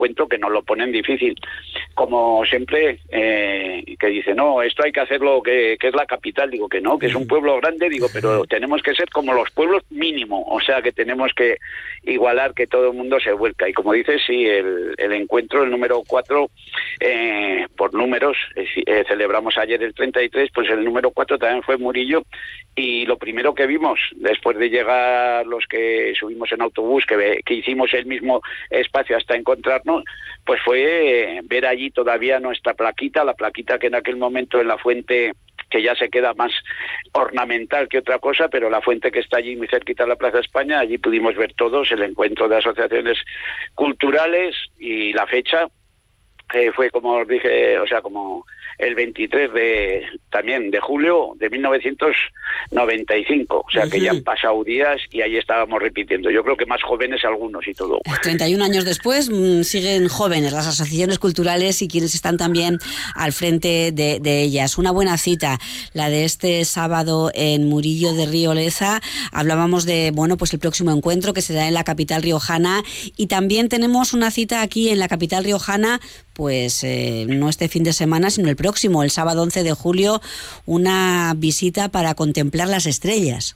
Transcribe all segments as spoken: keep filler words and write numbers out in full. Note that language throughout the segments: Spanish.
encuentro que nos lo ponen difícil. Como siempre, eh, que dice, no, esto hay que hacerlo, que, que es la capital. Digo que no, que es un pueblo grande, digo, pero tenemos que ser como los pueblos mínimo, o sea, que tenemos que igualar, que todo el mundo se vuelca. Y como dices, sí, el, el encuentro, el número cuatro, eh, por números, eh, celebramos ayer el treinta y tres, pues el número cuatro también fue Murillo, y lo primero que vimos, después de llegar los que subimos en autobús, que, que hicimos el mismo espacio hasta encontrarnos, pues fue eh, ver allí todavía nuestra plaquita, la plaquita que en aquel momento en la fuente, que ya se queda más ornamental que otra cosa, pero la fuente que está allí muy cerquita de la Plaza España, allí pudimos ver todos el encuentro de asociaciones culturales, y la fecha eh, fue, como os dije, o sea, como el veintitrés de también de julio de mil novecientos noventa y cinco, o sea, uh-huh. que ya han pasado días y ahí estábamos repitiendo. Yo creo que más jóvenes algunos y todo. treinta y un años después mmm, siguen jóvenes las asociaciones culturales y quienes están también al frente de, de ellas. Una buena cita, la de este sábado en Murillo de Río Leza. Hablábamos de, bueno, pues el próximo encuentro que se da en la capital riojana, y también tenemos una cita aquí en la capital riojana, pues eh, no este fin de semana, sino el próximo, el sábado once de julio, una visita para contemplar las estrellas.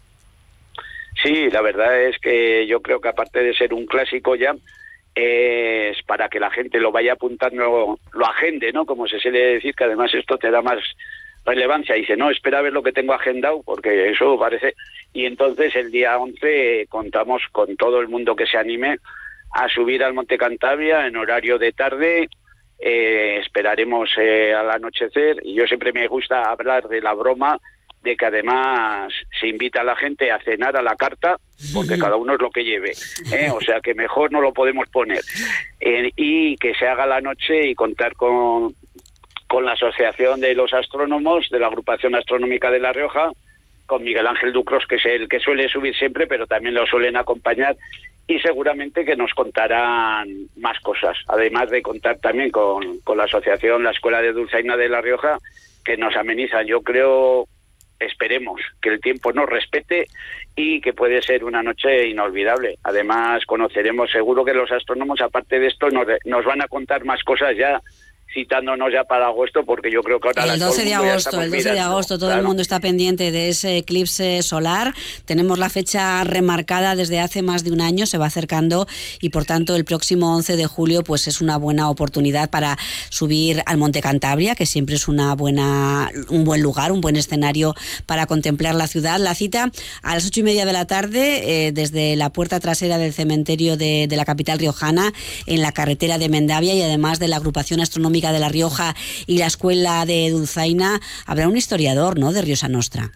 Sí, la verdad es que yo creo que aparte de ser un clásico ya, es para que la gente lo vaya apuntando, lo agende, ¿no? Como se suele decir, que además esto te da más relevancia. Y dice, no, espera a ver lo que tengo agendado, porque eso parece... Y entonces el día once contamos con todo el mundo que se anime a subir al Monte Cantabria en horario de tarde. Eh, esperaremos eh, al anochecer, y yo siempre me gusta hablar de la broma de que además se invita a la gente a cenar a la carta, porque cada uno es lo que lleve, ¿eh? O sea que mejor no lo podemos poner, eh, y que se haga la noche y contar con, con la Asociación de los Astrónomos de la Agrupación Astronómica de La Rioja, con Miguel Ángel Ducros, que es el que suele subir siempre, pero también lo suelen acompañar, y seguramente que nos contarán más cosas, además de contar también con, con la asociación, la Escuela de Dulzaina de La Rioja, que nos amenizan. Yo creo, esperemos, que el tiempo nos respete y que puede ser una noche inolvidable. Además, conoceremos, seguro que los astrónomos, aparte de esto, nos, nos van a contar más cosas ya, citándonos ya para agosto, porque yo creo que ahora... El doce de agosto, el doce de agosto, todo claro. El mundo está pendiente de ese eclipse solar. Tenemos la fecha remarcada desde hace más de un año, se va acercando, y por tanto el próximo once de julio pues es una buena oportunidad para subir al Monte Cantabria, que siempre es una buena, un buen lugar, un buen escenario para contemplar la ciudad. La cita a las ocho y media de la tarde, eh, desde la puerta trasera del cementerio de, de la capital riojana, en la carretera de Mendavia, y además de la Agrupación Astronómica de La Rioja y la Escuela de Dulzaina, habrá un historiador, ¿no?, de Riosa Nostra.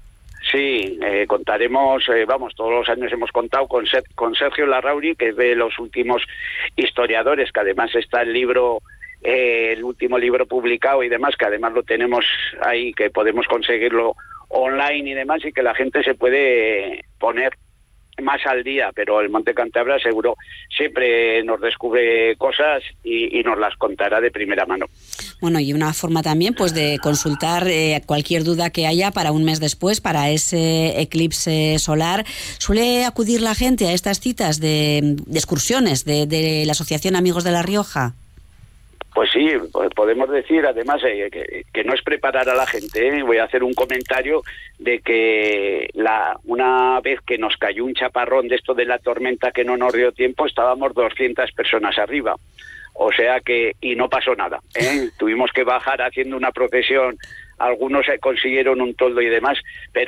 Sí, eh, contaremos, eh, vamos, todos los años hemos contado con, Ser, con Sergio Larrauri, que es de los últimos historiadores, que además está el libro, eh, el último libro publicado y demás, que además lo tenemos ahí, que podemos conseguirlo online y demás, y que la gente se puede poner más al día, pero el Monte Cantabria seguro siempre nos descubre cosas y, y nos las contará de primera mano. Bueno, y una forma también pues de consultar eh, cualquier duda que haya para un mes después, para ese eclipse solar. ¿Suele acudir la gente a estas citas de, de excursiones de, de la Asociación Amigos de La Rioja? Pues sí, podemos decir, además, eh, que, que no es preparar a la gente, ¿eh? Voy a hacer un comentario de que la una vez que nos cayó un chaparrón de esto de la tormenta que no nos dio tiempo, estábamos doscientas personas arriba. O sea que, y no pasó nada, ¿eh? Tuvimos que bajar haciendo una procesión, algunos consiguieron un toldo y demás,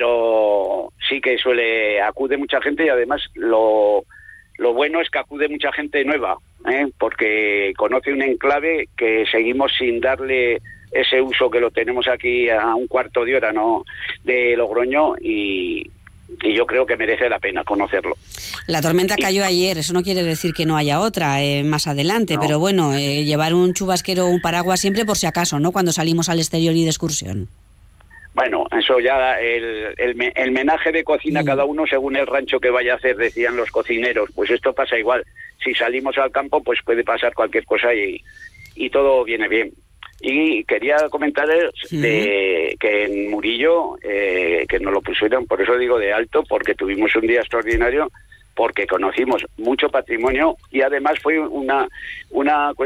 pero sí que suele, acude mucha gente, y además lo... Lo bueno es que acude mucha gente nueva, ¿eh? Porque conoce un enclave que seguimos sin darle ese uso que lo tenemos aquí a un cuarto de hora, ¿no?, de Logroño, y, y yo creo que merece la pena conocerlo. La tormenta cayó ayer, eso no quiere decir que no haya otra eh, más adelante, no. Pero bueno, eh, llevar un chubasquero o un paraguas siempre por si acaso, ¿no?, cuando salimos al exterior y de excursión. Bueno, eso ya, el, el, el menaje de cocina, mm. cada uno según el rancho que vaya a hacer, decían los cocineros. Pues esto pasa igual. Si salimos al campo, pues puede pasar cualquier cosa y, y todo viene bien. Y quería comentarles mm. de, que en Murillo, eh, que nos lo pusieron, por eso digo de alto, porque tuvimos un día extraordinario, porque conocimos mucho patrimonio, y además fue una, una cuestión